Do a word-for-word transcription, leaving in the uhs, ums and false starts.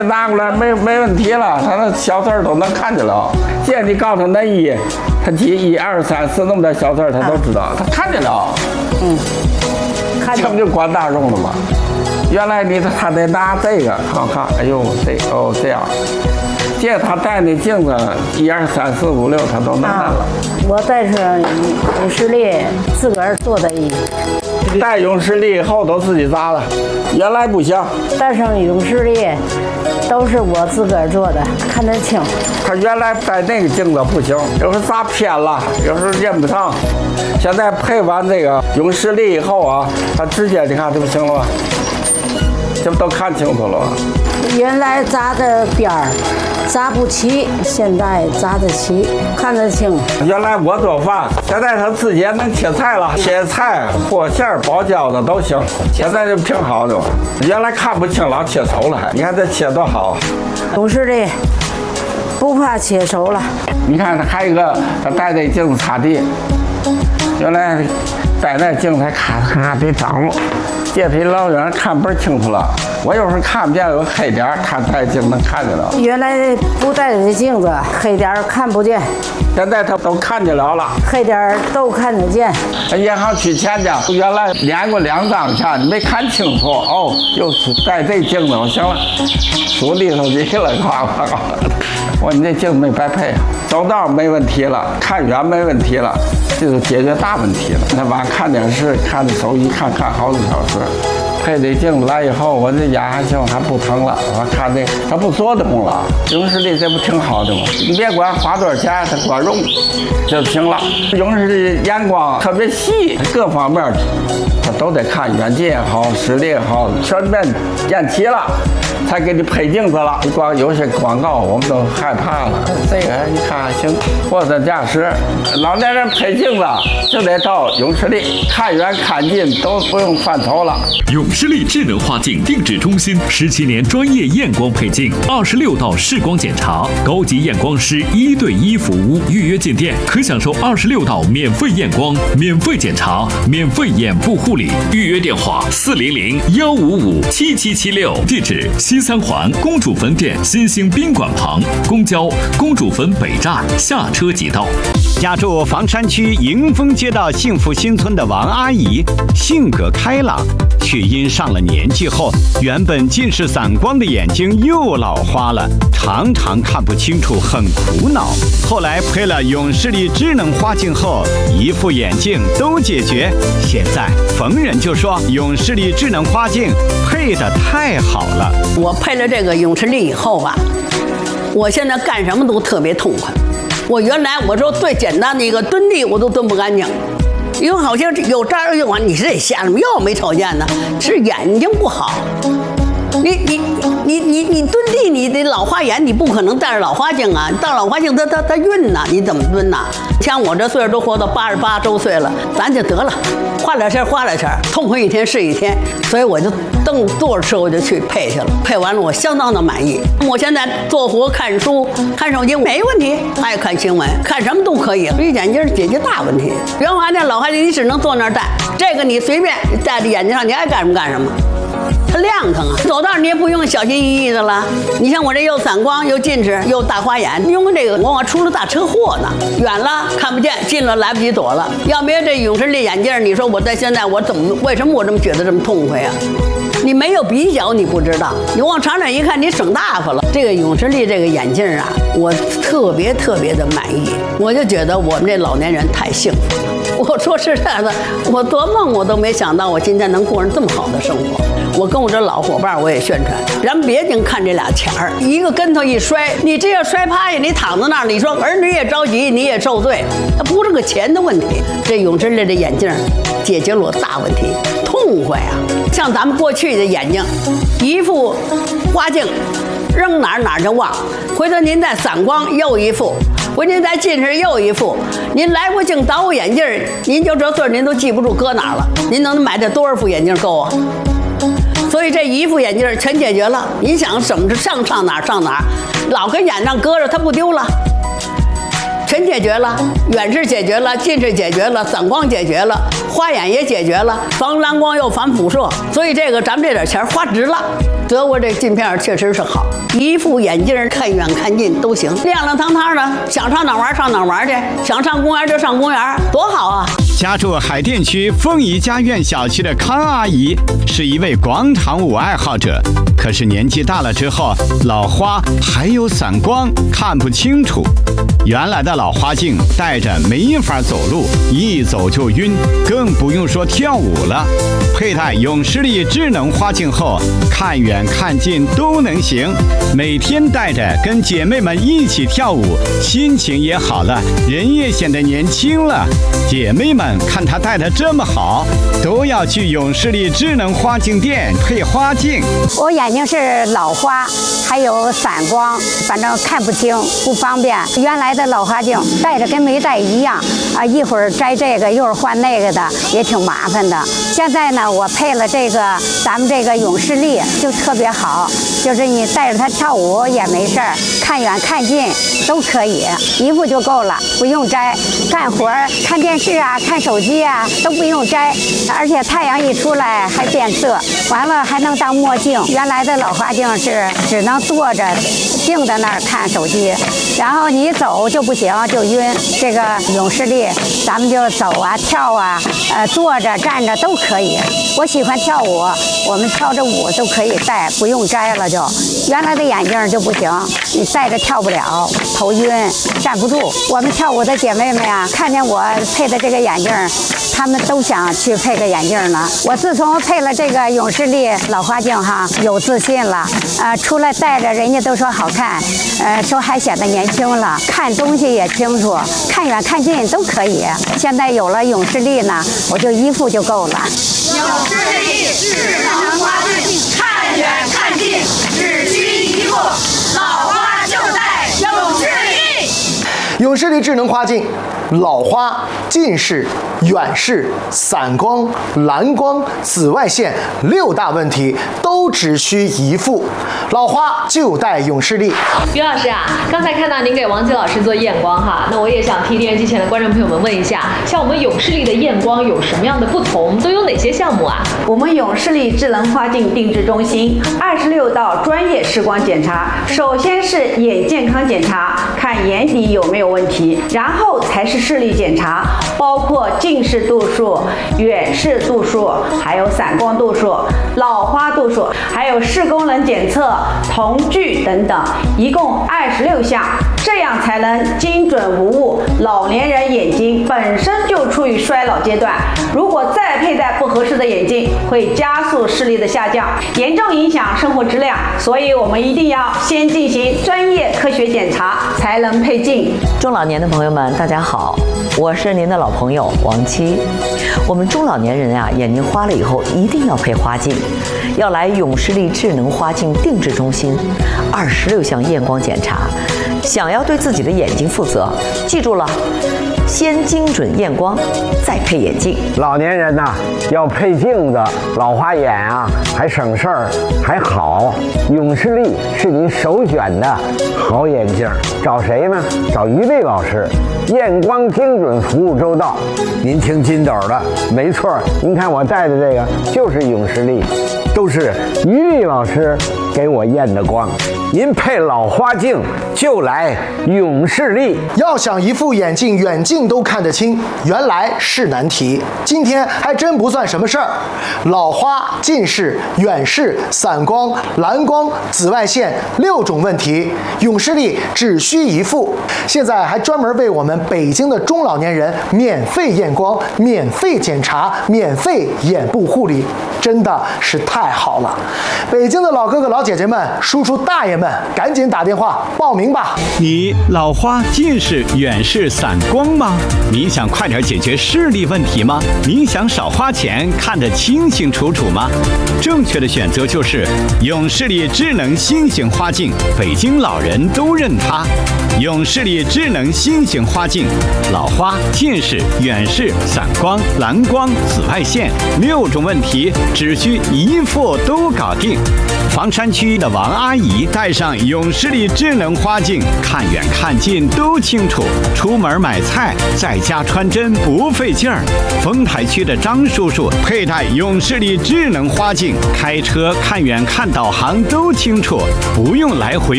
拿过来没没问题了，他那小字儿都能看见了。现在你告诉他那一，他记一二三四那么点小字儿，他都知道，啊、他看见了。 嗯，看见。 这不就管大众了吗？原来你他得拿这个看看，哎呦这哦这样。现在他戴那镜子，一二三四五六，他都能看了。啊、 我戴上勇士力自个儿做的衣。 戴勇士力以后都自己扎的，原来不行。 戴上勇士力都是我自个儿做的，看得清。 他原来戴那个镜子不行，有时候扎偏了，有时候认不上。现在配完这个勇士力以后啊，他直接你看这不行了吧？这不都看清楚了吗？ 原来扎的边儿扎不齐，现在扎得齐，看得清。 原来我做饭，现在他自己能切菜了，切菜、和馅儿、包饺子都行。现在就挺好的，原来看不清，老切熟了。你看这切多好。 勇士力不怕切熟了。 你看还有一个，他戴这镜子擦地，原来戴那镜子还咔咔得掌握。这比老远看不清楚了，我有时候看不见有黑点儿，他戴镜能看见了。 原来不戴这镜子，黑点儿看不见， 现在他都看见了了， 黑点儿都看得见。 银行取钱去，原来连过两张钱，你没看清楚哦，又是戴这镜子，行了，数里头去了，夸夸夸。我说你这镜子没白配，走道没问题了，看远没问题了。这就解决大问题了。那晚看电视，看着手机看看好几小时，配这镜子来以后，我这眼还行，还不疼了。我看这它不做动了，勇士力这不挺好的吗？你别管花多少钱，它光用就行了。勇士力眼光特别细，各方面它都得看，远近也好，视力也好，全面验齐了。才给你配镜子了，你光有些广告我们都害怕了。这个一看还行，货真价实。老年人配镜子就得到勇士力，看远看近都不用犯愁了。 勇士力智能花镜定制中心十七年专业验光配镜，二十六道视光检查，高级验光师一对一服务。预约进店可享受二十六道免费验光、免费检查、免费眼部护理。预约电话：四零零幺五五七七七六。地址：西三环公主坟店新兴宾馆旁，公交公主坟北站下车即到。 家住房山区迎丰街道幸福新村的王阿姨，性格开朗，却因上了年纪后，原本近视散光的眼睛又老花了，常常看不清楚，很苦恼。后来配了勇士力智能花镜后，一副眼镜都解决。现在逢人就说勇士力智能花镜配得太好了。 我配了这个勇士力以后吧，我现在干什么都特别痛快。我原来我说最简单的一个蹲地我都蹲不干净，因为好像有这儿有啊，你是得瞎了，又没瞅见呢，是眼睛不好。你你你你你蹲地，你得老花眼，你不可能戴着老花镜啊，戴老花镜它它它晕呐，你怎么蹲呐？像我这岁数都活到八十八周岁了，咱就得了，花两钱花两钱，痛快一天是一天，所以我就蹬坐着车我就去配去了，配完了我相当的满意。我现在做活看书看手机没问题，爱看新闻看什么都可以，这眼镜解决大问题。原来那老花镜你只能坐那儿戴，这个你随便戴在眼睛上，你爱干什么干什么。它亮堂啊，走道你也不用小心翼翼的了。你像我这又散光又近视又大花眼，用这个往往出了大车祸呢，远了看不见，近了来不及躲了。要没有这勇士力眼镜，你说我在现在我怎么为什么我这么觉得这么痛快啊？你没有比较你不知道，你往长远一看你省大发了。这个勇士力这个眼镜啊，我特别特别的满意，我就觉得我们这老年人太幸福了。我说实在的，我做梦我都没想到我今天能过上这么好的生活。我跟我这老伙伴我也宣传，咱别净看这俩钱儿，一个跟头一摔，你这要摔趴下，你躺在那儿，你说儿女也着急，你也受罪，它不是个钱的问题。这勇士力的眼镜解决了我大问题，痛快啊！像咱们过去的眼睛，一副花镜，扔哪儿哪儿就忘，回头您再散光又一副。回您再近视又一副，您来过镜倒我眼镜，您就这岁您都记不住搁哪儿了。您能买这多少副眼镜够啊？所以这一副眼镜全解决了。您想怎么着上上哪儿上哪儿，老跟眼上搁着它不丢了，全解决了。远视解决了，近视解决了，散光解决了，花眼也解决了，防蓝光又防辐射。所以这个咱们这点钱花值了。 德国这镜片确实是好，一副眼镜看远看近都行，亮亮堂堂的，想上哪玩上哪玩去，想上公园就上公园，多好啊！ 家住海淀区凤仪家苑小区的康阿姨是一位广场舞爱好者，可是年纪大了之后，老花还有散光，看不清楚。原来的老花镜戴着没法走路，一走就晕，更不用说跳舞了。佩戴永视力智能花镜后，看远看近都能行。每天戴着跟姐妹们一起跳舞，心情也好了，人也显得年轻了。姐妹们看她戴得这么好，都要去永视力智能花镜店配花镜。 我眼睛是老花，还有散光，反正看不清，不方便。原来的老花镜戴着跟没戴一样啊，一会儿摘这个，一会儿换那个的，也挺麻烦的。现在呢，我配了这个咱们这个永视力，就特别好，就是你带着它跳舞也没事儿，看远看近都可以，一副就够了，不用摘。干活儿、看电视啊、看手机啊都不用摘，而且太阳一出来还变色，完了还能当墨镜。原来的老花镜是只能坐着静在那儿看手机，然后你走就不行，就晕。这个永视力，咱们就走啊、跳啊、呃坐着、站着都可以。我喜欢跳舞，我们跳着舞就可以戴，不用摘了就。原来的眼镜就不行，你戴着跳不了，头晕，站不住。我们跳舞的姐妹们呀，看见我配的这个眼镜，她们都想去配个眼镜呢。我自从配了这个永视力老花镜哈，有自信了，呃，出来戴着人家都说好看，呃，说还显得年轻了，看东西也清楚，看远看近都可以。现在有了永视力呢，我就一副就够了。 永视力智能花镜，看远看近只需一副，老花就戴永视力。 永视力智能花镜，老花、近视、远视、散光、蓝光、紫外线六大问题都只需一副，老花就戴永视力。 于老师啊，刚才看到您给王琦老师做验光哈，那我也想替电视机前的观众朋友们问一下，像我们永视力的验光有什么样的不同，都有哪些项目啊？ 我们永视力智能花镜定制中心二十六道专业视光检查，首先是眼健康检查，看眼底有没有问题，然后才是视力检查，包括近视度数、远视度数，还有散光度数、老花度数，还有视功能检测、瞳距等等，一共二十六项，这样才能精准无误。老年人眼睛本身就处于衰老阶段，如果再佩戴不合适的眼镜，会加速视力的下降，严重影响生活质量。所以我们一定要先进行专业科学检查，才能配镜。 中老年的朋友们，大家好，我是您的老朋友王琦。我们中老年人啊，眼睛花了以后一定要配花镜，要来永视力智能花镜定制中心，二十六项验光检查。想要对自己的眼睛负责，记住了，先精准验光，再配眼镜。 老年人呐、啊，要配镜子，老花眼啊，还省事儿，还好。永视力是您首选的好眼镜，找谁呢？找于丽老师，验光精准，服务周到。您听金斗的，没错，您看我戴的这个就是永视力，都是于丽老师给我验的光。您配老花镜就来永视力。 要想一副眼镜远近都看得清，原来是难题。今天还真不算什么事儿。老花、近视、远视、散光、蓝光、紫外线六种问题，永视力只需一副。现在还专门为我们北京的中老年人免费验光、免费检查、免费眼部护理，真的是太好了。北京的老哥哥老姐姐们、叔叔大爷们，赶紧打电话报名吧。 你老花、近视、远视、散光吗？你想快点解决视力问题吗？你想少花钱看得清清楚楚吗？正确的选择就是永视力智能新型花镜，北京老人都认它。永视力智能新型花镜，老花、近视、远视、散光、蓝光、紫外线六种问题只需一副都搞定。房山区的王阿姨戴上永视力智能花镜， 看远看近都清楚。出门买菜，在家穿针不费劲儿。丰台区的张叔叔佩戴永视力智能花镜，开车看远看导航都清楚，不用来回